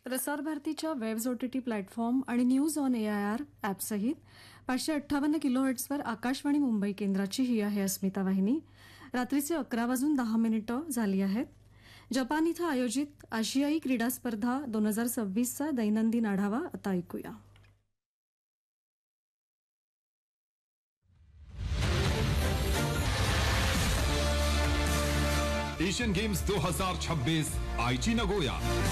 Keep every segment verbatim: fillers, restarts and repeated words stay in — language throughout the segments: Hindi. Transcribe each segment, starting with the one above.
प्रसार भारतीच्या वेब्स ओटीटी प्लॅटफॉर्म आणि news on A I R ॲपसहित पाचशे अठ्ठावन्न किलोहर्ट्झवर आकाशवाणी मुंबई केंद्राची ही आहे अस्मिता वाहिनी. रात्रीचे अकरा वाजून दहा मिनिटं झाली आहेत. जपान इथं आयोजित आशियाई क्रीडा स्पर्धा दोन हजार सव्वीसचा दैनंदिन आढावा आता ऐकूया. एशियन गेम्स दो हज़ार छब्बीस आईची नगोया.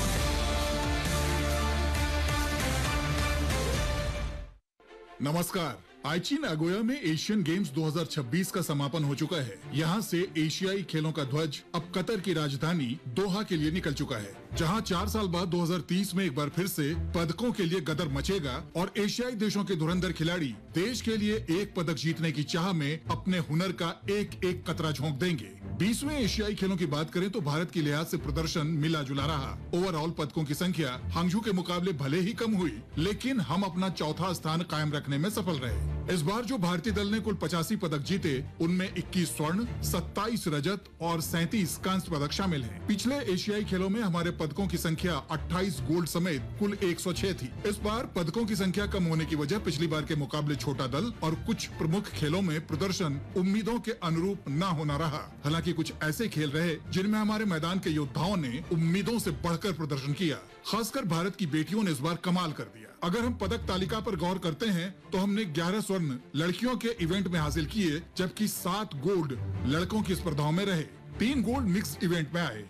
नमस्कार. आईची नागोया में एशियन गेम्स दो हज़ार छब्बीस का समापन हो चुका है. यहाँ से एशियाई खेलों का ध्वज अब कतर की राजधानी दोहा के लिए निकल चुका है, जहाँ चार साल बाद दो हज़ार तीस में एक बार फिर से पदकों के लिए गदर मचेगा और एशियाई देशों के धुरंधर खिलाड़ी देश के लिए एक पदक जीतने की चाह में अपने हुनर का एक एक कतरा झोंक देंगे. बीसवें एशियाई खेलों की बात करें तो भारत की लिहाज से प्रदर्शन मिला जुला रहा. ओवरऑल पदकों की संख्या हांगझू के मुकाबले भले ही कम हुई, लेकिन हम अपना चौथा स्थान कायम रखने में सफल रहे. इस बार जो भारतीय दल ने कुल पचासी पदक जीते, उनमें इक्कीस स्वर्ण, सत्ताईस रजत और सैंतीस कांस्य पदक शामिल हैं. पिछले एशियाई खेलों में हमारे पदकों की संख्या अट्ठाईस गोल्ड समेत कुल एक सौ छह थी. इस बार पदकों की संख्या कम होने की वजह पिछली बार के मुकाबले छोटा दल और कुछ प्रमुख खेलों में प्रदर्शन उम्मीदों के अनुरूप न होना रहा. हालांकि कुछ ऐसे खेल रहे जिनमें हमारे मैदान के योद्धाओं ने उम्मीदों से बढ़कर प्रदर्शन किया. खासकर भारत की बेटियों ने इस बार कमाल कर दिया. अगर हम पदक तालिका पर गौर करते हैं तो हमने ग्यारह स्वर्ण लड़कियों के इवेंट में हासिल किए, जबकि सात गोल्ड लड़कों की स्पर्धाओं में रहे. तीन गोल्ड मिक्स्ड इवेंट में आए.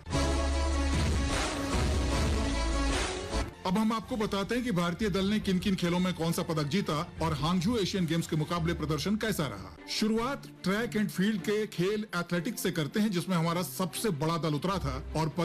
अब हम आपको बताते हैं कि भारतीय दल ने किन किन खेलों में कौन सा पदक जीता और हांगझू एशियन गेम्स के मुकाबले प्रदर्शन कैसा रहा. शुरुआत ट्रैक एंड फील्ड के खेल एथलेटिक्स से करते हैं, जिसमें हमारा सबसे बड़ा दल उतरा था और